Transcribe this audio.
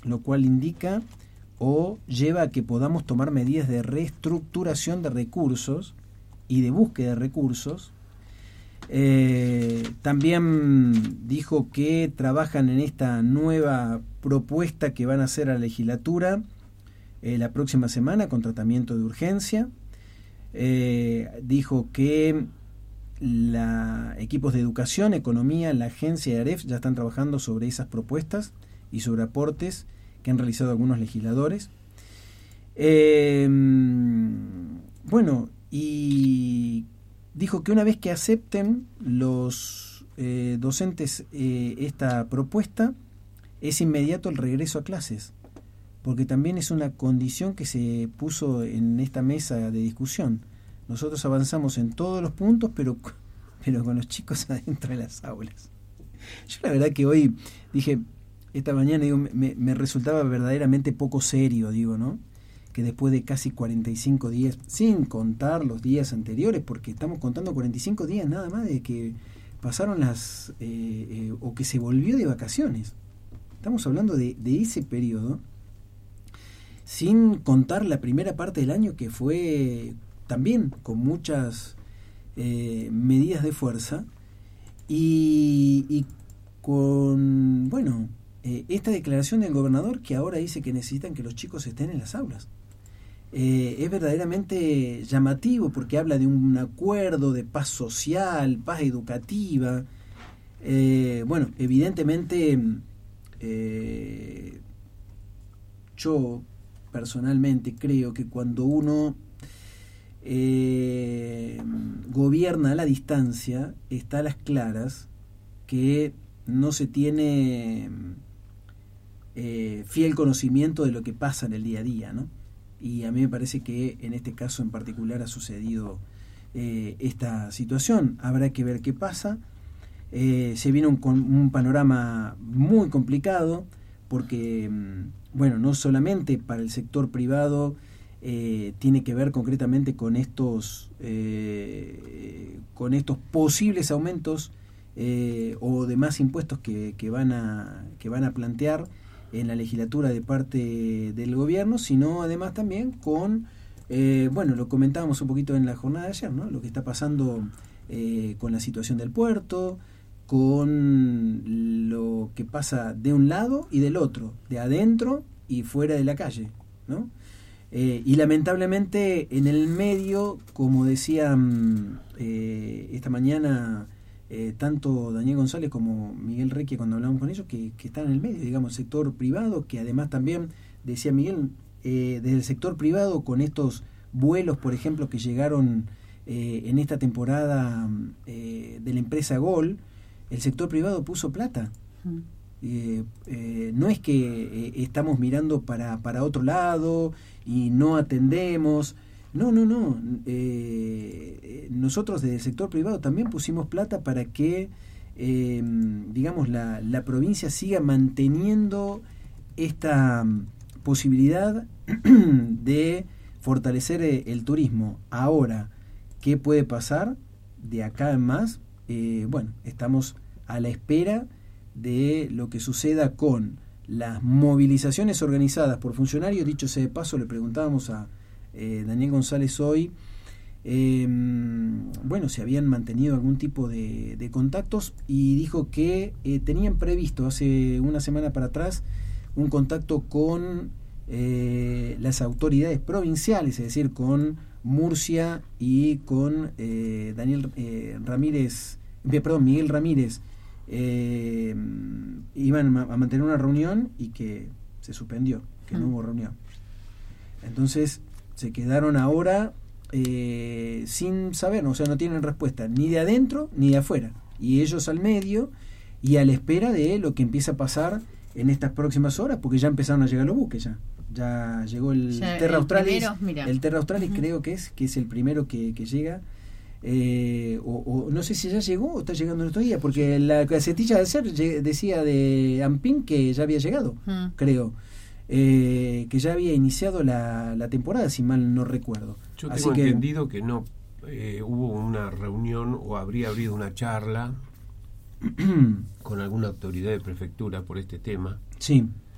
lo cual indica o lleva a que podamos tomar medidas de reestructuración de recursos y de búsqueda de recursos. También dijo que trabajan en esta nueva propuesta que van a hacer a la legislatura la próxima semana con tratamiento de urgencia. Dijo que equipos de educación, economía, la agencia y AREF ya están trabajando sobre esas propuestas y sobre aportes que han realizado algunos legisladores. Bueno, y dijo que una vez que acepten los docentes esta propuesta, es inmediato el regreso a clases, porque también es una condición que se puso en esta mesa de discusión. Nosotros avanzamos en todos los puntos, pero con los chicos adentro de las aulas. Yo la verdad que hoy dije, esta mañana digo, me resultaba verdaderamente poco serio, digo, ¿no? Que después de casi 45 días, sin contar los días anteriores, porque estamos contando 45 días nada más de que pasaron o que se volvió de vacaciones. Estamos hablando de ese periodo, sin contar la primera parte del año que fue también con muchas medidas de fuerza y con, bueno, esta declaración del gobernador que ahora dice que necesitan que los chicos estén en las aulas. Es verdaderamente llamativo porque habla de un acuerdo de paz social, paz educativa. Bueno, evidentemente yo personalmente creo que cuando uno gobierna a la distancia, está a las claras que no se tiene fiel conocimiento de lo que pasa en el día a día, ¿no? Y a mí me parece que en este caso en particular ha sucedido esta situación. Habrá que ver qué pasa. Se viene un panorama muy complicado porque, bueno, no solamente para el sector privado tiene que ver concretamente con estos posibles aumentos o demás impuestos que van a plantear en la legislatura de parte del gobierno, sino además también con, bueno, lo comentábamos un poquito en la jornada de ayer, ¿no? Lo que está pasando con la situación del puerto, con lo que pasa de un lado y del otro, de adentro y fuera de la calle, ¿no? Y lamentablemente en el medio, como decían esta mañana tanto Daniel González como Miguel Requia cuando hablamos con ellos, que están en el medio, digamos, sector privado, que además también, decía Miguel, desde el sector privado con estos vuelos, por ejemplo, que llegaron en esta temporada de la empresa Gol, el sector privado puso plata. No es que estamos mirando para otro lado y no atendemos. No. Nosotros desde el sector privado también pusimos plata para que, digamos, la provincia siga manteniendo esta posibilidad de fortalecer el turismo. Ahora, ¿qué puede pasar de acá en más? Bueno, estamos a la espera de lo que suceda con las movilizaciones organizadas por funcionarios. Dicho sea de paso, le preguntábamos a Daniel González hoy, bueno, si habían mantenido algún tipo de contactos, y dijo que tenían previsto hace una semana para atrás un contacto con las autoridades provinciales, es decir, con Murcia y con Miguel Ramírez. Iban a mantener una reunión y que se suspendió, que no hubo reunión. Entonces se quedaron ahora sin saber, o sea, no tienen respuesta ni de adentro ni de afuera, y ellos al medio y a la espera de lo que empieza a pasar en estas próximas horas, porque ya empezaron a llegar los buques, ya llegó el Terra Australis, el Terra Australis creo que es el primero que llega, o no sé si ya llegó o está llegando en otro día, porque la gacetilla de ayer decía de Ampín que ya había llegado, creo. Que ya había iniciado la temporada, si mal no recuerdo. Yo tengo entendido que no hubo una reunión o habría habido una charla con alguna autoridad de prefectura por este tema. Sí.